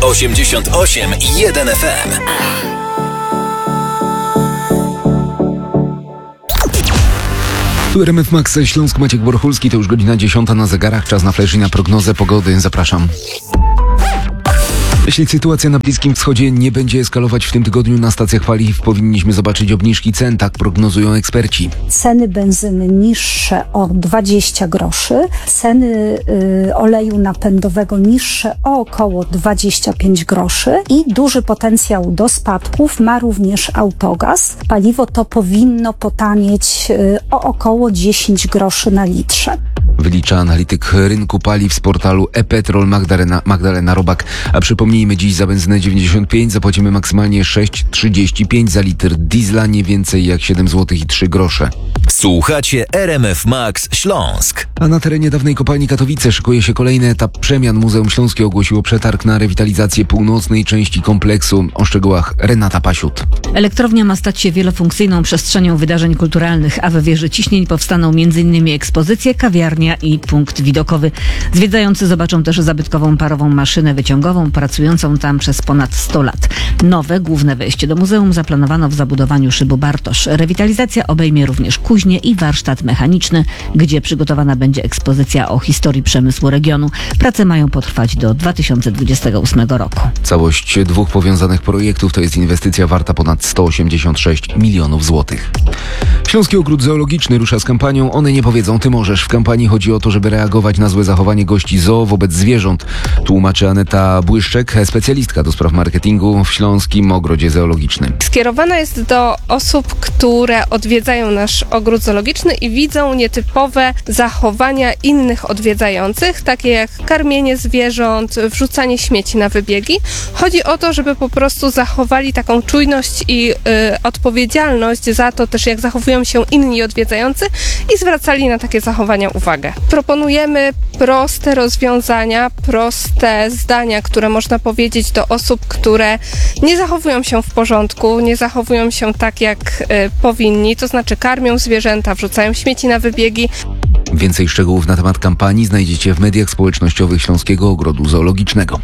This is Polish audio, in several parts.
88,1 FM. Tu RMF Max, Śląsk, Maciek Borchulski, to już godzina 10 na zegarach, czas na flash i na prognozę pogody. Zapraszam. Jeśli sytuacja na Bliskim Wschodzie nie będzie eskalować w tym tygodniu, na stacjach paliw powinniśmy zobaczyć obniżki cen, tak prognozują eksperci. Ceny benzyny niższe o 20 groszy, ceny oleju napędowego niższe o około 25 groszy i duży potencjał do spadków ma również Autogaz. Paliwo to powinno potanieć o około 10 groszy na litrze. Wylicza analityk rynku paliw z portalu e-Petrol Magdalena Robak. A przypomnijmy, dziś za benzynę 95 zapłacimy maksymalnie 6,35 za litr diesla, nie więcej jak 7 zł i 3 grosze. Słuchacie RMF Max Śląsk. A na terenie dawnej kopalni Katowice szykuje się kolejny etap przemian. Muzeum Śląskie ogłosiło przetarg na rewitalizację północnej części kompleksu. O szczegółach Renata Pasiut. Elektrownia ma stać się wielofunkcyjną przestrzenią wydarzeń kulturalnych, a we wieży ciśnień powstaną m.in. ekspozycje, kawiarnia i punkt widokowy. Zwiedzający zobaczą też zabytkową parową maszynę wyciągową, pracującą tam przez ponad 100 lat. Nowe, główne wejście do muzeum zaplanowano w zabudowaniu szybu Bartosz. Rewitalizacja obejmie również kuźnię i warsztat mechaniczny, gdzie przygotowana będzie ekspozycja o historii przemysłu regionu. Prace mają potrwać do 2028 roku. Całość dwóch powiązanych projektów to jest inwestycja warta ponad 186 milionów złotych. Śląski Ogród Zoologiczny rusza z kampanią One nie powiedzą, ty możesz. W kampanii chodzi o to, żeby reagować na złe zachowanie gości zoo wobec zwierząt. Tłumaczy Aneta Błyszczek, specjalistka do spraw marketingu w Śląskim Ogrodzie Zoologicznym. Skierowana jest do osób, które odwiedzają nasz ogród zoologiczny i widzą nietypowe zachowania innych odwiedzających, takie jak karmienie zwierząt, wrzucanie śmieci na wybiegi. Chodzi o to, żeby po prostu zachowali taką czujność i odpowiedzialność za to też, jak zachowują się inni odwiedzający i zwracali na takie zachowania uwagę. Proponujemy proste rozwiązania, proste zdania, które można powiedzieć do osób, które nie zachowują się w porządku, nie zachowują się tak, jak powinni, to znaczy karmią zwierzęta, wrzucają śmieci na wybiegi. Więcej szczegółów na temat kampanii znajdziecie w mediach społecznościowych Śląskiego Ogrodu Zoologicznego.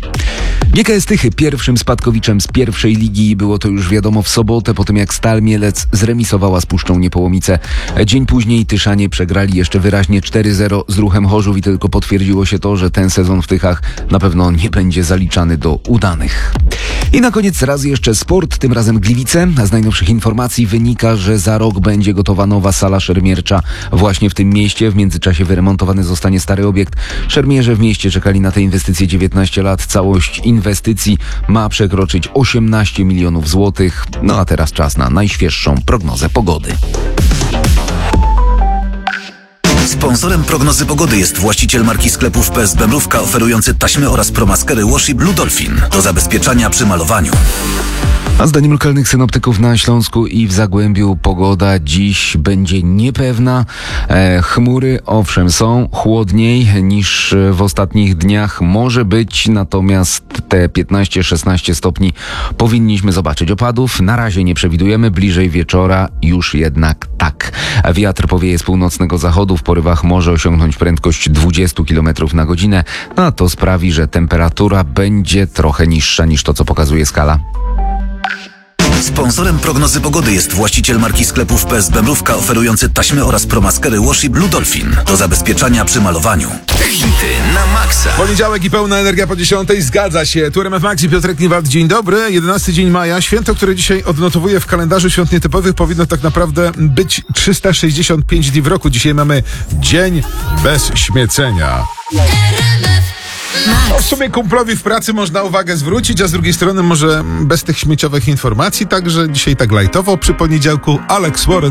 GKS Tychy pierwszym spadkowiczem z pierwszej ligi. Było to już wiadomo w sobotę, po tym jak Stal Mielec zremisowała z Puszczą Niepołomice. Dzień później Tyszanie przegrali jeszcze wyraźnie 4-0 z Ruchem Chorzów i tylko potwierdziło się to, że ten sezon w Tychach na pewno nie będzie zaliczany do udanych. I na koniec raz jeszcze sport, tym razem Gliwice. Z najnowszych informacji wynika, że za rok będzie gotowa nowa sala szermiercza właśnie w tym mieście. W międzyczasie wyremontowany zostanie stary obiekt. Szermierze w mieście czekali na tę inwestycję 19 lat. Całość inwestycji ma przekroczyć 18 milionów złotych. No a teraz czas na najświeższą prognozę pogody. Sponsorem prognozy pogody jest właściciel marki sklepów PSB Mrówka, oferujący taśmy oraz promaskery Wash i Blue Dolphin do zabezpieczania przy malowaniu. A zdaniem lokalnych synoptyków na Śląsku i w Zagłębiu pogoda dziś będzie niepewna. Chmury owszem są, chłodniej niż w ostatnich dniach może być, natomiast te 15-16 stopni powinniśmy zobaczyć. Opadów na razie nie przewidujemy, bliżej wieczora już jednak tak. Wiatr powieje z północnego zachodu, w porywach może osiągnąć prędkość 20 km na godzinę, a to sprawi, że temperatura będzie trochę niższa niż to, co pokazuje skala. Sponsorem prognozy pogody jest właściciel marki sklepów PSB Mrówka, oferujący taśmy oraz promaskery Wash i Blue Dolphin do zabezpieczania przy malowaniu. Hity na maksa. Poniedziałek i pełna energia po 10. Zgadza się. Tu RMF Max i Piotrek Niewald. Dzień dobry. 11 dzień maja. Święto, które dzisiaj odnotowuję w kalendarzu świąt nietypowych, powinno tak naprawdę być 365 dni w roku. Dzisiaj mamy dzień bez śmiecenia. W sumie kumplowi w pracy można uwagę zwrócić, a z drugiej strony może bez tych śmieciowych informacji, także dzisiaj tak lajtowo przy poniedziałku Alex Warren.